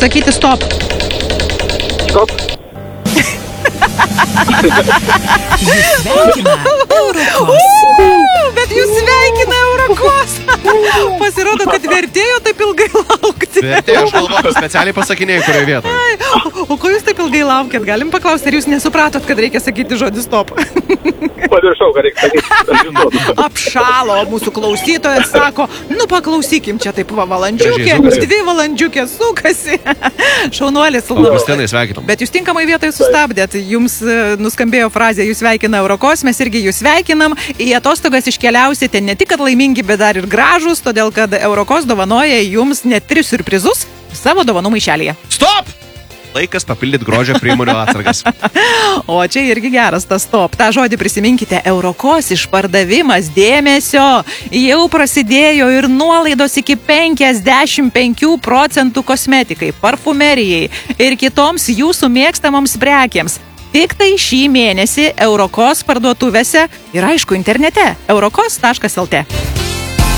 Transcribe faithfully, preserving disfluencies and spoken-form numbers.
sakyti stop. Stop. Jūs sveikina Eurokos. Bet jūs sveikina Eurokos. Pasirodo, kad vertėjo taip ilgai laukti. Vertėjo, aš galvoju, specialiai pasakinėjai, kurioje vietoje. Ai, o, o ko jūs taip ilgai laukėt? Galim paklausti, ar jūs nesupratot, kad reikia sakyti žodį stop? Paviršau, ką reikia sakyti. Apšalo mūsų klausytojas, sako, nu paklausykim, čia taip va valandžiukė, Gražiai sukasi. dvi valandžiukė sukasi. Šaunuolis. Augustinai, sveikinam. Bet jūs tinkamai vietoje sustabdėt, jums e, nuskambėjo frazė, jūs sveikina Eurokos, mes irgi jūs sveikinam, į atostogas iškeliausite ne tik kad laimingi, bet dar ir gražus, todėl kad Eurokos dovanoja jums net tris siurprizus savo dovanų maišelėje. Stop! Laikas papildyti grožio priemonių atsargas. O čia irgi geras tas stop. Ta žodį prisiminkite, Eurokos išpardavimas, dėmesio. Jau prasidėjo ir nuolaidos iki penkiasdešimt penkių procentų kosmetikai, parfumerijai ir kitoms jūsų mėgstamoms prekėms. Tik tai šį mėnesį Eurokos parduotuvėse ir aišku internete eurokos taškas lt.